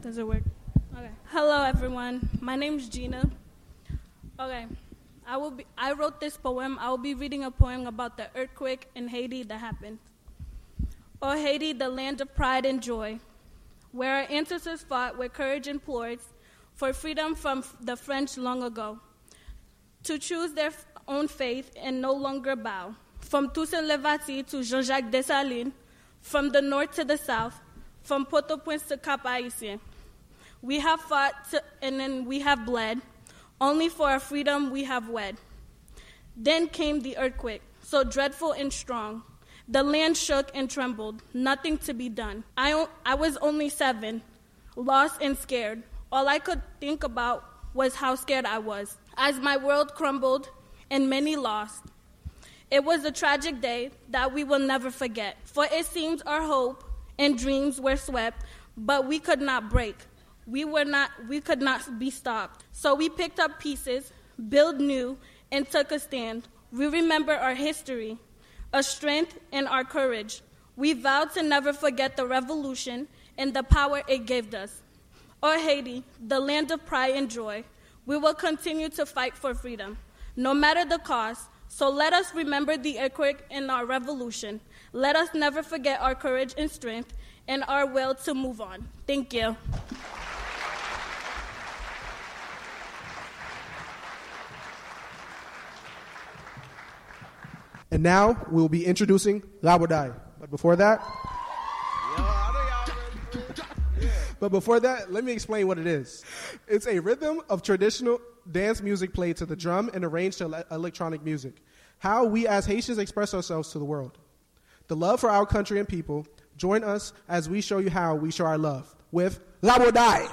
Does it work? Okay. Hello, everyone. My name's Gina. Okay. I wrote this poem. I will be reading a poem about the earthquake in Haiti that happened. Oh, Haiti, the land of pride and joy, where our ancestors fought with courage and implored for freedom from the French long ago, to choose their own faith and no longer bow. From Toussaint Louverture to Jean-Jacques Dessalines, from the north to the south, from Port-au-Prince to Cap-Haïtien. We have fought and then we have bled. Only for our freedom we have wed. Then came the earthquake, so dreadful and strong. The land shook and trembled, nothing to be done. I was only 7, lost and scared. All I could think about was how scared I was, as my world crumbled and many lost. It was a tragic day that we will never forget, for it seems our hope and dreams were swept, but we could not break. We could not be stopped. So we picked up pieces, built new, and took a stand. We remember our history, our strength, and our courage. We vowed to never forget the revolution and the power it gave us. Or Haiti, the land of pride and joy, we will continue to fight for freedom, no matter the cost. So let us remember the earthquake and our revolution. Let us never forget our courage and strength and our will to move on. Thank you. And now we'll be introducing Labodai. But before that, let me explain what it is. It's a rhythm of traditional dance music played to the drum and arranged to electronic music. How we as Haitians express ourselves to the world. The love for our country and people. Join us as we show you how we show our love with Labodai.